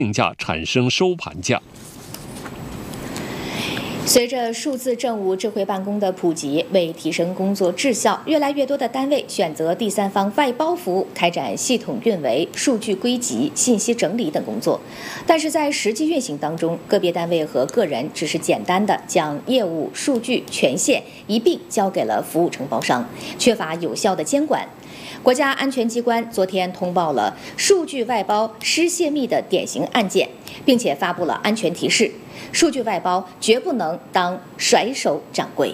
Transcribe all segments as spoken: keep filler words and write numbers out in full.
定价产生收盘价。 随着数字政务智慧办公的普及，为提升工作质效，越来越多的单位选择第三方外包服务，开展系统运维、数据归集、信息整理等工作。但是在实际运行当中，个别单位和个人只是简单的将业务、数据、权限一并交给了服务承包商，缺乏有效的监管。国家安全机关昨天通报了数据外包失泄密的典型案件，并且发布了安全提示：数据外包绝不能当甩手掌柜。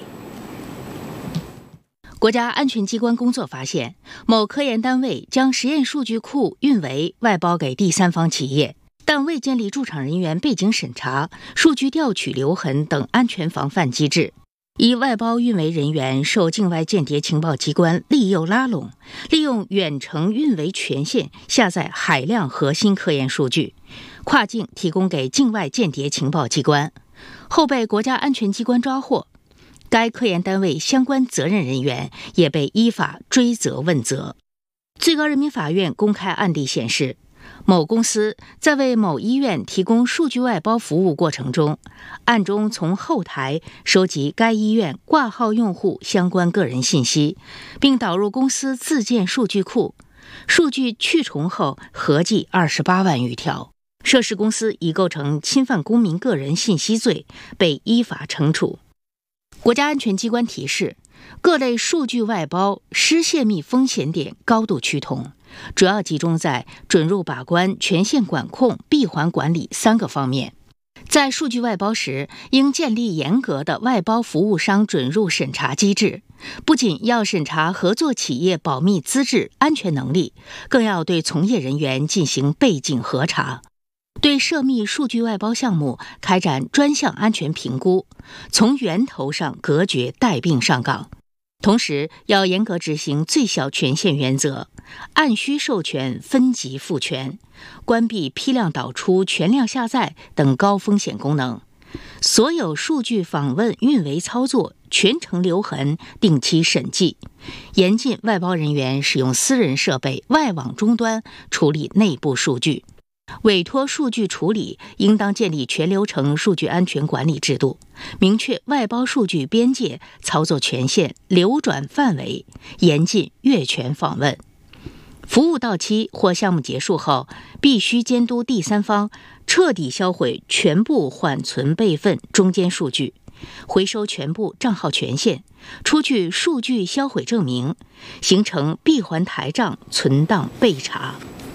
国家安全机关工作发现，某科研单位将实验数据库运维外包给第三方企业，但未建立驻场人员背景审查、数据调取留痕等安全防范机制。一外包运维人员受境外间谍情报机关利诱拉拢，利用远程运维权限下载海量核心科研数据，跨境提供给境外间谍情报机关，后被国家安全机关抓获。该科研单位相关责任人员也被依法追责问责。最高人民法院公开案例显示，某公司在为某医院提供数据外包服务过程中，暗中从后台收集该医院挂号用户相关个人信息，并导入公司自建数据库，数据去重后合计二十八万余条。涉事公司已构成侵犯公民个人信息罪，被依法惩处。国家安全机关提示，各类数据外包失泄密风险点高度趋同，主要集中在准入把关、权限管控、闭环管理三个方面。在数据外包时，应建立严格的外包服务商准入审查机制，不仅要审查合作企业保密资质、安全能力，更要对从业人员进行背景核查。对涉密数据外包项目开展专项安全评估，从源头上隔绝带病上岗。同时，要严格执行最小权限原则，按需授权分级赋权，关闭批量导出、全量下载等高风险功能。所有数据访问、运维操作全程留痕，定期审计，严禁外包人员使用私人设备、外网终端处理内部数据。委托数据处理应当建立全流程数据安全管理制度，明确外包数据边界、操作权限、流转范围，严禁越权访问。服务到期或项目结束后，必须监督第三方彻底销毁全部缓存备份中间数据，回收全部账号权限，出具数据销毁证明，形成闭环台账存档备查。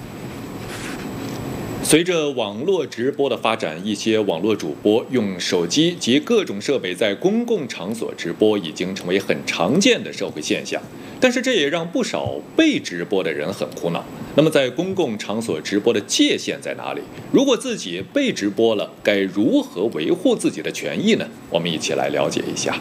随着网络直播的发展，一些网络主播用手机及各种设备在公共场所直播已经成为很常见的社会现象。但是这也让不少被直播的人很苦恼。那么在公共场所直播的界限在哪里？如果自己被直播了，该如何维护自己的权益呢？我们一起来了解一下。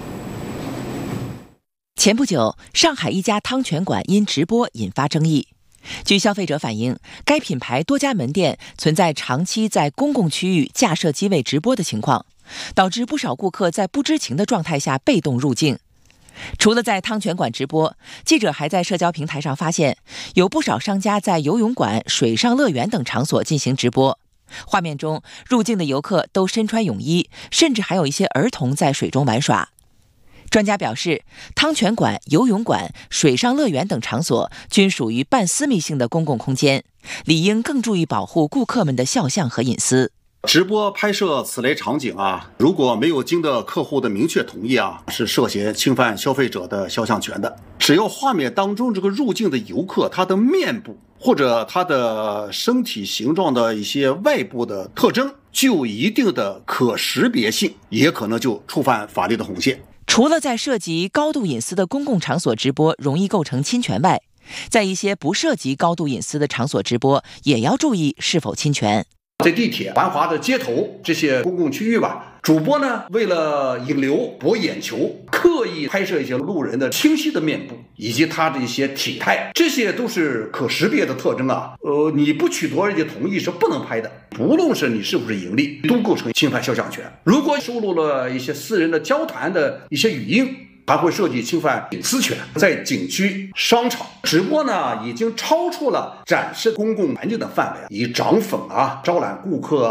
前不久，上海一家汤泉馆因直播引发争议。据消费者反映，该品牌多家门店存在长期在公共区域架设机位直播的情况，导致不少顾客在不知情的状态下被动入境。除了在汤泉馆直播，记者还在社交平台上发现，有不少商家在游泳馆、水上乐园等场所进行直播。画面中，入境的游客都身穿泳衣，甚至还有一些儿童在水中玩耍。专家表示，汤泉馆、游泳馆、水上乐园等场所均属于半私密性的公共空间，理应更注意保护顾客们的肖像和隐私。 直播拍摄此类场景啊，如果没有经得客户的明确同意啊，是涉嫌侵犯消费者的肖像权的。只要画面当中这个入境的游客，他的面部或者他的身体形状的一些外部的特征具有一定的可识别性，也可能就触犯法律的红线。 除了在涉及高度隐私的公共场所直播容易构成侵权外，在一些不涉及高度隐私的场所直播也要注意是否侵权。 在地铁、繁华的街头这些公共区域吧，主播呢为了引流博眼球，刻意拍摄一些路人的清晰的面部以及他的一些体态，这些都是可识别的特征啊。呃，你不取得人家同意是不能拍的，不论是你是不是盈利，都构成侵犯肖像权。如果收录了一些私人的交谈的一些语音， 还会涉及侵犯隐私权。在景区、商场直播呢，已经超出了展示公共环境的范围，以涨粉啊、招揽顾客